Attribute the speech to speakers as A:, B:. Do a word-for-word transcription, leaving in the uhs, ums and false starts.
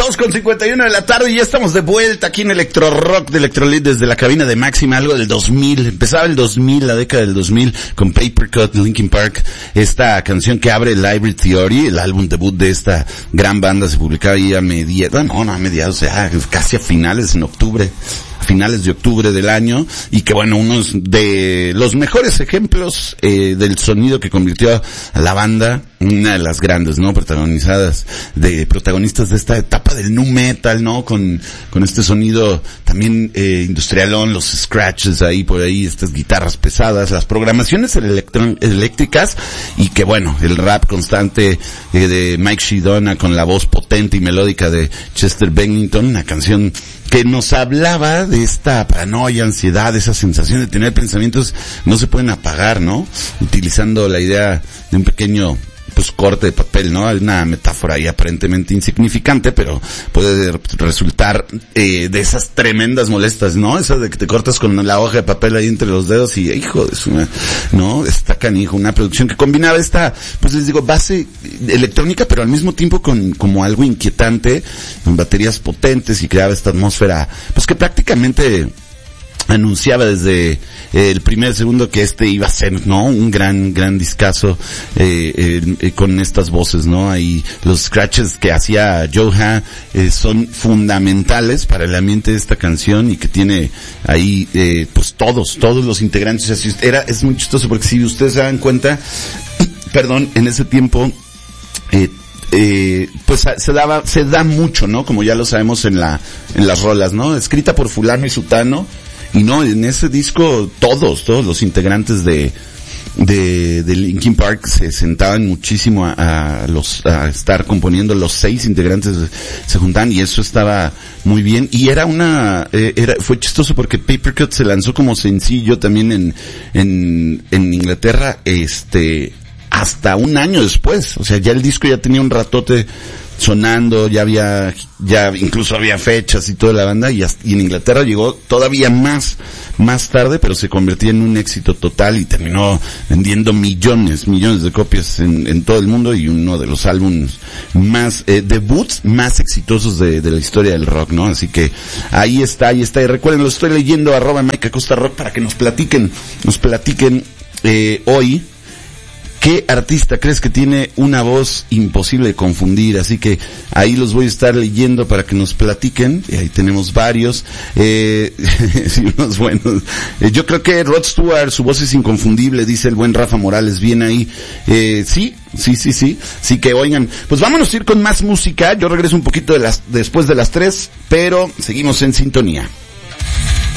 A: dos con cincuenta y uno de la tarde y ya estamos de vuelta aquí en Electro Rock de Electrolit desde la cabina de Máxima, algo del dos mil. Empezaba el dos mil, la década del dos mil, con Papercut, Linkin Park, esta canción que abre Library Theory, el álbum debut de esta gran banda. Se publicaba ahí a mediados, no, no, a mediados, o sea, casi a finales, en octubre. finales de octubre del año, y que bueno, unos de los mejores ejemplos eh, del sonido que convirtió a la banda, una de las grandes, ¿no? Protagonizadas, de protagonistas de esta etapa del nu metal, ¿no? Con, con este sonido también eh, industrialón, los scratches ahí por ahí, estas guitarras pesadas, las programaciones electron- eléctricas, y que bueno, el rap constante eh, de Mike Shidona con la voz potente y melódica de Chester Bennington, una canción que nos hablaba de esta paranoia, ansiedad, esa sensación de tener pensamientos no se pueden apagar, ¿no? Utilizando la idea de un pequeño pues corte de papel, ¿no? Hay una metáfora ahí aparentemente insignificante, pero puede resultar eh, de esas tremendas molestas, ¿no? Esa de que te cortas con la hoja de papel ahí entre los dedos y, hijo de su, ¿no? Está canijo, una producción que combinaba esta, pues les digo, base electrónica, pero al mismo tiempo con como algo inquietante, con baterías potentes, y creaba esta atmósfera, pues que prácticamente anunciaba desde eh, el primer segundo que este iba a ser, ¿no? Un gran, gran discazo, eh, eh, con estas voces, ¿no? Ahí los scratches que hacía Joe eh, son fundamentales para el ambiente de esta canción, y que tiene ahí, eh, pues todos, todos los integrantes. O sea, si era, es muy chistoso porque si ustedes se dan cuenta, perdón, en ese tiempo, eh, Eh, pues se daba, se da mucho, ¿no? Como ya lo sabemos en la, en las rolas, ¿no? Escrita por fulano y sutano, y no, en ese disco todos, todos los integrantes de, de, de Linkin Park se sentaban muchísimo a, a los, a estar componiendo. Los seis integrantes se juntaban, y eso estaba muy bien, y era una, eh, era, fue chistoso porque Papercut se lanzó como sencillo también en, en, en Inglaterra, este, hasta un año después. O sea, ya el disco ya tenía un ratote sonando, ya había, ya incluso había fechas y toda la banda, y, hasta, y en Inglaterra llegó todavía más, más tarde, pero se convirtió en un éxito total y terminó vendiendo millones, millones de copias en, en todo el mundo, y uno de los álbumes más, eh, debuts más exitosos de, de la historia del rock, ¿no? Así que ahí está, ahí está, y recuerden, lo estoy leyendo, arroba Mike Acosta Rock, para que nos platiquen, nos platiquen, eh, hoy, ¿qué artista crees que tiene una voz imposible de confundir? Así que ahí los voy a estar leyendo para que nos platiquen. Y ahí tenemos varios. Eh, sí, unos buenos. Eh, yo creo que Rod Stewart, su voz es inconfundible, dice el buen Rafa Morales. Bien ahí. Eh, sí, sí, sí, sí. Sí que oigan. Pues vámonos a ir con más música. Yo regreso un poquito de las, después de las tres, pero seguimos en sintonía.